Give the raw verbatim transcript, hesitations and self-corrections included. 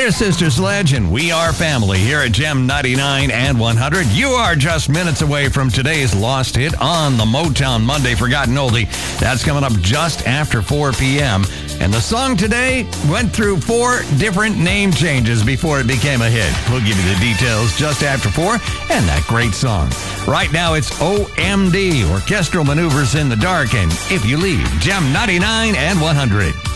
They're Sister Sledge, and we are family here at Gem ninety-nine and one hundred. You are just minutes away from today's Lost Hit on the Motown Monday Forgotten Oldie. That's coming up just after four p.m. And the song today went through four different name changes before it became a hit. We'll give you the details just after four and that great song. Right now, it's O M D, Orchestral Maneuvers in the Dark, and If You Leave, Gem ninety-nine and one hundred.